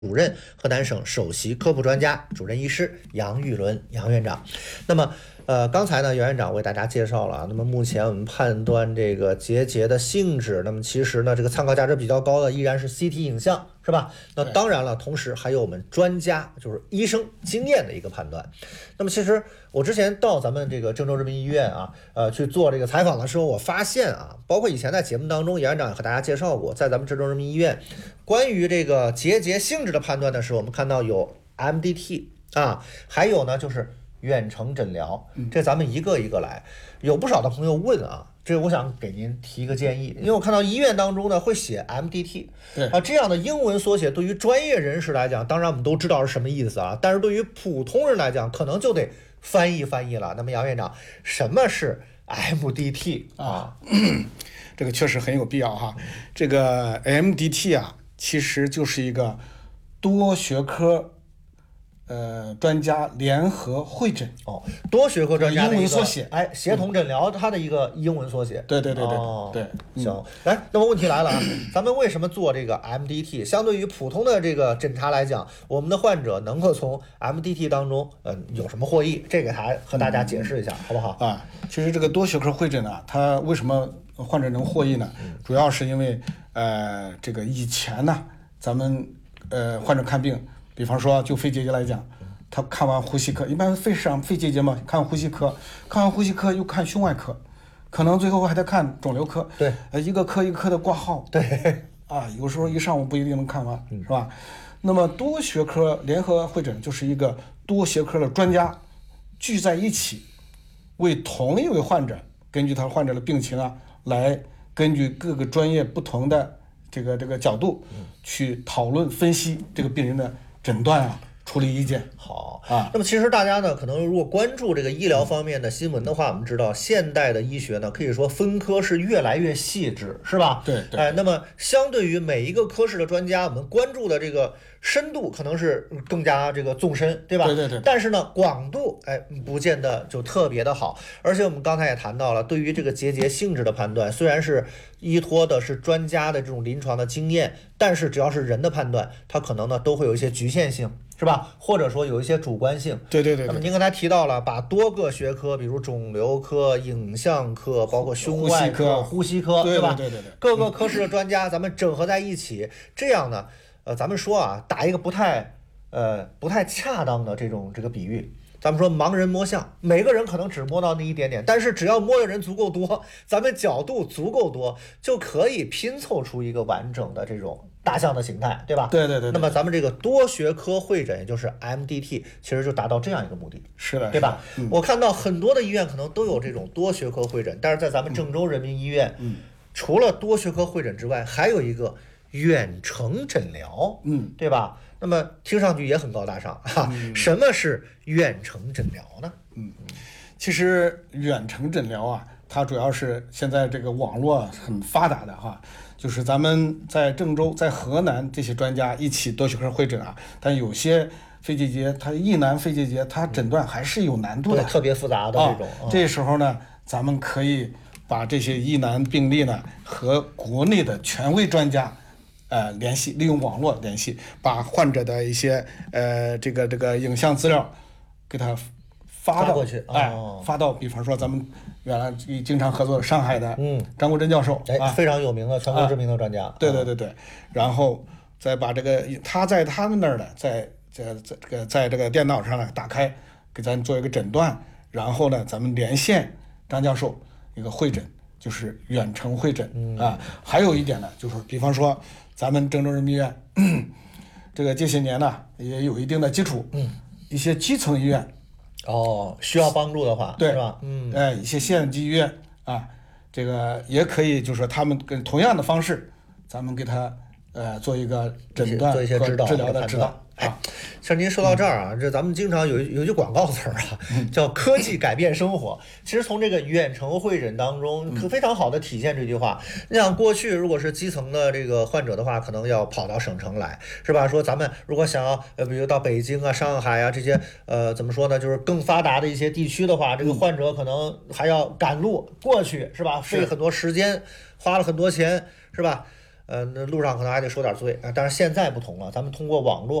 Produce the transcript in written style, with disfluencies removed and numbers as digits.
主任，河南省首席科普专家、主任医师杨玉伦杨院长。那么，刚才呢，杨院长为大家介绍了啊。那么目前我们判断这个结节的性质，那么其实呢，这个参考价值比较高的依然是 CT 影像，是吧？那当然了，同时还有我们专家，就是医生经验的一个判断。那么其实我之前到咱们这个郑州人民医院啊，去做这个采访的时候，我发现啊，包括以前在节目当中，杨院长也和大家介绍过，在咱们郑州人民医院关于这个结节性质的判断的时候，我们看到有 MDT 啊，还有呢就是远程诊疗，这咱们一个一个来。有不少的朋友问啊，这我想给您提一个建议，因为我看到医院当中呢会写 MDT， 对啊，这样的英文缩写对于专业人士来讲，当然我们都知道是什么意思啊，但是对于普通人来讲，可能就得翻译了。那么杨院长，什么是 MDT 啊？ 这个确实很有必要哈。这个 MDT 啊，其实就是一个多学科专家联合会诊哦，多学科专家的英文缩写， 协同诊疗它的一个英文缩写。 对， 行，来，那么问题来了啊，咱们为什么做这个 MDT？ 相对于普通的这个诊查来讲，我们的患者能够从 MDT 当中，有什么获益？这个还和大家解释一下，好不好？ 啊，其实这个多学科会诊啊，它为什么患者能获益呢？主要是因为这个以前呢，咱们患者看病，比方说就肺结节来讲，他看完呼吸科，一般肺结节嘛，看完呼吸科，又看胸外科，可能最后还得看肿瘤科， 对， 一个科一个科的挂号， 对， 啊，有时候一上午不一定能看完，是吧？那么多学科联合会诊就是一个多学科的专家聚在一起，为同一位患者，根据他患者的病情啊，来根据各个专业不同的这个角度去讨论分析这个病人的诊断啊，处理意见。 好啊， 那么其实大家呢，可能如果关注这个医疗方面的新闻的话，我们知道现代的医学呢，可以说分科是越来越细致，是吧？ 对。 那么相对于每一个科室的专家，我们关注的这个深度可能是更加这个纵深，对吧？ 对。 但是呢，广度不见得就特别的好。而且我们刚才也谈到了，对于这个结节性质的判断，虽然是依托的是专家的这种临床的经验，但是只要是人的判断，它可能呢都会有一些局限性，是吧？或者说有一些主观性。 对。 那么您刚才提到了，把多个学科，比如肿瘤科、影像科，包括胸外科、呼吸科， 对吧？ 对。 各个科室的专家，咱们整合在一起，这样呢，咱们说啊，打一个不太恰当的这个比喻。咱们说盲人摸象，每个人可能只摸到那一点点，但是只要摸的人足够多，咱们角度足够多，就可以拼凑出一个完整的这种大象的形态，对吧？ 对。 那么咱们这个多学科会诊，也就是 MDT， 其实就达到这样一个目的。 是的， 对吧？我看到很多的医院可能都有这种多学科会诊，但是在咱们郑州人民医院，除了多学科会诊之外，还有一个远程诊疗，对吧？那么听上去也很高大上哈。什么是远程诊疗呢？ 其实远程诊疗啊，它主要是现在这个网络很发达的哈，就是咱们在郑州、在河南这些专家一起多学科会诊啊，但有些肺结节，它一难肺结节，它诊断还是有难度的， 特别复杂的这种。 这时候呢，咱们可以把这些疑难病例呢和国内的权威专家联系，利用网络联系，把患者的一些这个影像资料给他发过去， 发到比方说咱们原来经常合作的上海的张国珍教授， 非常有名的全国知名的专家。 对，然后再把这个他在他们那儿的在这个电脑上呢打开，给咱做一个诊断，然后呢咱们连线张教授一个会诊，就是远程会诊啊。还有一点呢，就是比方说咱们郑州人民医院这个这些年呢也有一定的基础，一些基层医院需要帮助的话， 对， 是吧？ 一些县级医院啊，这个也可以，就是说他们跟同样的方式，咱们给他做一个诊断、 做一些治疗的指导。 像您说到这儿啊，这咱们经常有一句广告词儿啊，叫科技改变生活。其实从这个远程会诊当中，非常好的体现这句话。你想过去如果是基层的这个患者的话，可能要跑到省城来，是吧？说咱们如果想要比如到北京啊、上海啊这些怎么说呢，就是更发达的一些地区的话，这个患者可能还要赶路过去，是吧？费很多时间，花了很多钱，是吧？ 那路上可能还得受点罪啊。但是现在不同了，咱们通过网络。